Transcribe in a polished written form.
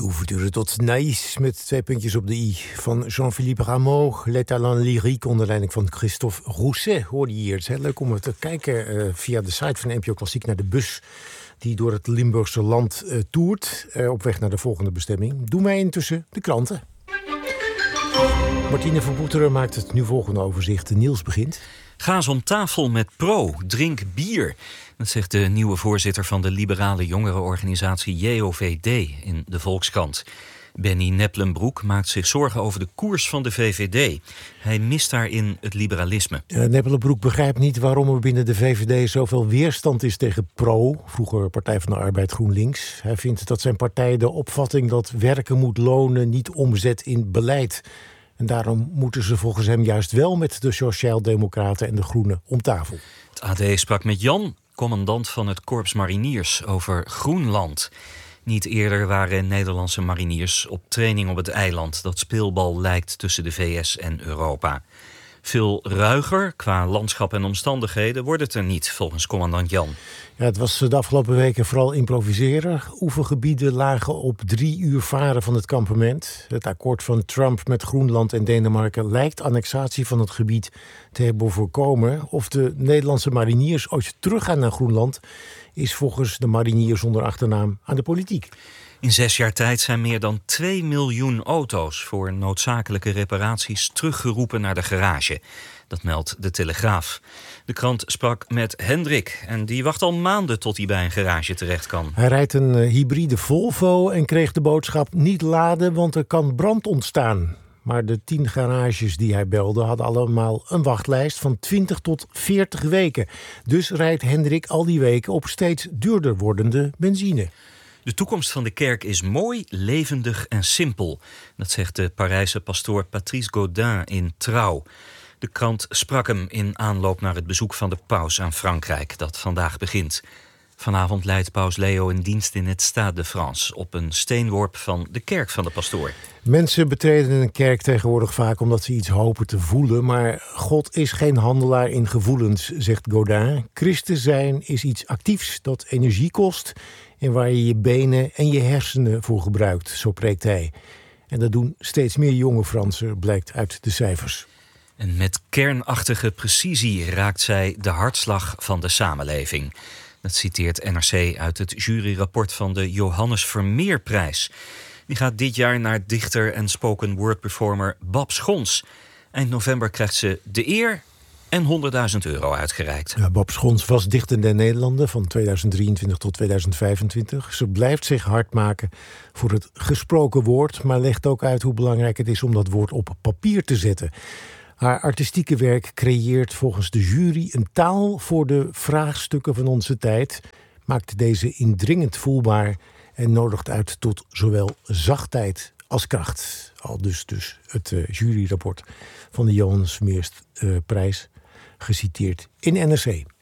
ouverture tot Naïs met 2 puntjes op de i van Jean-Philippe Rameau. Les Talents Lyriques onder leiding van Christophe Rousset hoorde je hier. Het is heel leuk om te kijken via de site van NPO Klassiek naar de bus die door het Limburgse land toert. Op weg naar de volgende bestemming. Doen wij intussen de kranten. Martine van Boeteren maakt het nu volgende overzicht. Niels begint. Ga eens om tafel met Pro, drink bier. Dat zegt de nieuwe voorzitter van de liberale jongerenorganisatie JOVD in de Volkskrant. Benny Neplenbroek maakt zich zorgen over de koers van de VVD. Hij mist daarin het liberalisme. Neplenbroek begrijpt niet waarom er binnen de VVD zoveel weerstand is tegen Pro, vroeger Partij van de Arbeid GroenLinks. Hij vindt dat zijn partij de opvatting dat werken moet lonen niet omzet in beleid. En daarom moeten ze volgens hem juist wel met de Sociaaldemocraten en de Groenen om tafel. Het AD sprak met Jan, commandant van het Korps Mariniers, over Groenland. Niet eerder waren Nederlandse mariniers op training op het eiland dat speelbal lijkt tussen de VS en Europa. Veel ruiger qua landschap en omstandigheden wordt het er niet, volgens commandant Jan. Ja, het was de afgelopen weken vooral improviseren. Oefengebieden lagen op 3 uur varen van het kampement. Het akkoord van Trump met Groenland en Denemarken lijkt annexatie van het gebied te hebben voorkomen. Of de Nederlandse mariniers ooit teruggaan naar Groenland is volgens de mariniers zonder achternaam aan de politiek. In 6 jaar tijd zijn meer dan 2 miljoen auto's voor noodzakelijke reparaties teruggeroepen naar de garage. Dat meldt de Telegraaf. De krant sprak met Hendrik en die wacht al maanden tot hij bij een garage terecht kan. Hij rijdt een hybride Volvo en kreeg de boodschap niet laden, want er kan brand ontstaan. Maar de 10 garages die hij belde hadden allemaal een wachtlijst van 20 tot 40 weken. Dus rijdt Hendrik al die weken op steeds duurder wordende benzine. De toekomst van de kerk is mooi, levendig en simpel. Dat zegt de Parijse pastoor Patrice Gaudin in Trouw. De krant sprak hem in aanloop naar het bezoek van de paus aan Frankrijk, dat vandaag begint. Vanavond leidt paus Leo een dienst in het Stade de France op een steenworp van de kerk van de pastoor. Mensen betreden een kerk tegenwoordig vaak omdat ze iets hopen te voelen. Maar God is geen handelaar in gevoelens, zegt Gaudin. Christen zijn is iets actiefs dat energie kost en waar je je benen en je hersenen voor gebruikt, zo preekt hij. En dat doen steeds meer jonge Fransen, blijkt uit de cijfers. En met kernachtige precisie raakt zij de hartslag van de samenleving. Dat citeert NRC uit het juryrapport van de Johannes Vermeerprijs. Die gaat dit jaar naar dichter en spoken word performer Bab Schons. Eind november krijgt ze de eer en €100.000 uitgereikt. Ja, Bab Schons was dichter der Nederlanden van 2023 tot 2025. Ze blijft zich hard maken voor het gesproken woord, maar legt ook uit hoe belangrijk het is om dat woord op papier te zetten. Haar artistieke werk creëert volgens de jury een taal voor de vraagstukken van onze tijd, maakt deze indringend voelbaar en nodigt uit tot zowel zachtheid als kracht. Al dus het juryrapport van de Johannes Vermeerprijs, geciteerd in NRC.